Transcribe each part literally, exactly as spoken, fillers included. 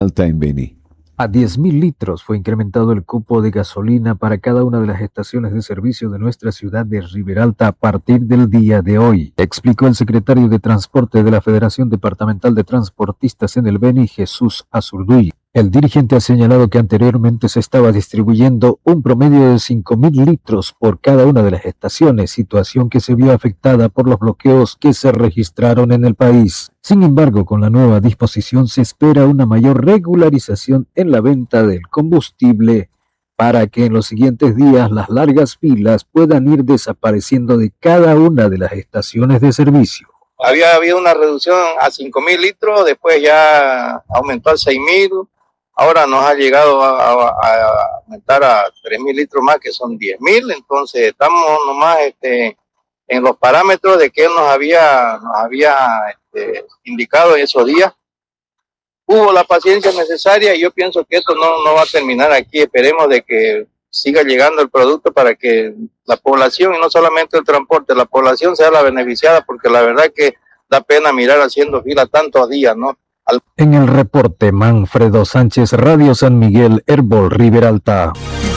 Alta en Beni. A diez mil litros fue incrementado el cupo de gasolina para cada una de las estaciones de servicio de nuestra ciudad de Riberalta a partir del día de hoy, explicó el secretario de Transporte de la Federación Departamental de Transportistas en el Beni, Jesús Azurduy. El dirigente ha señalado que anteriormente se estaba distribuyendo un promedio de cinco mil litros por cada una de las estaciones, situación que se vio afectada por los bloqueos que se registraron en el país. Sin embargo, con la nueva disposición se espera una mayor regularización en la venta del combustible para que en los siguientes días las largas filas puedan ir desapareciendo de cada una de las estaciones de servicio. Había habido una reducción a cinco mil litros, después ya aumentó a seis mil. Ahora nos ha llegado a, a, a aumentar a tres mil litros más, que son diez mil. Entonces estamos nomás este, en los parámetros de que él nos había, nos había este, indicado en esos días. Hubo la paciencia necesaria y yo pienso que esto no, no va a terminar aquí. Esperemos de que siga llegando el producto para que la población, y no solamente el transporte, la población sea la beneficiada, porque la verdad que da pena mirar haciendo fila tantos días, ¿no? En el reporte, Manfredo Sánchez, Radio San Miguel, Herbol, Riberalta.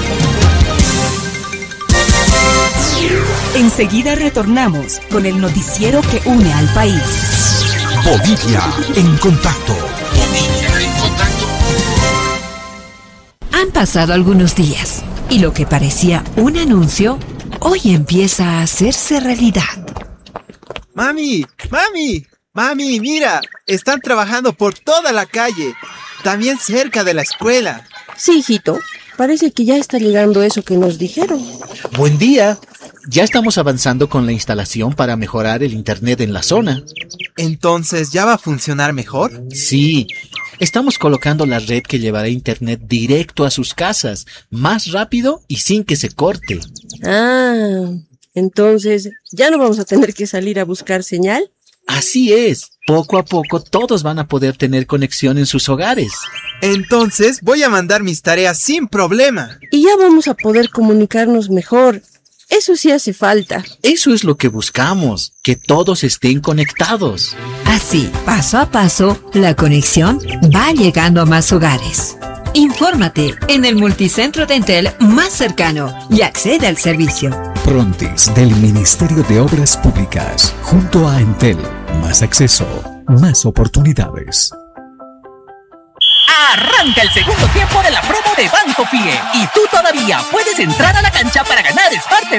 Enseguida retornamos con el noticiero que une al país. Bolivia en contacto. Bolivia en contacto. Han pasado algunos días y lo que parecía un anuncio, hoy empieza a hacerse realidad. ¡Mami! ¡Mami! Mami, mira, están trabajando por toda la calle, también cerca de la escuela. Sí, hijito, parece que ya está llegando eso que nos dijeron. Buen día, ya estamos avanzando con la instalación para mejorar el internet en la zona. ¿Entonces ya va a funcionar mejor? Sí, estamos colocando la red que llevará internet directo a sus casas, más rápido y sin que se corte. Ah, entonces, ¿ya no vamos a tener que salir a buscar señal? Así es, poco a poco todos van a poder tener conexión en sus hogares. Entonces voy a mandar mis tareas sin problema. Y ya vamos a poder comunicarnos mejor. Eso sí hace falta. Eso es lo que buscamos, que todos estén conectados. Así, paso a paso, la conexión va llegando a más hogares. Infórmate en el multicentro de Entel más cercano y accede al servicio. Prontis del Ministerio de Obras Públicas, junto a Entel. Más acceso, más oportunidades. Arranca el segundo tiempo de la promo de Banco Fie y tú todavía puedes entrar a la cancha para ganar Smart T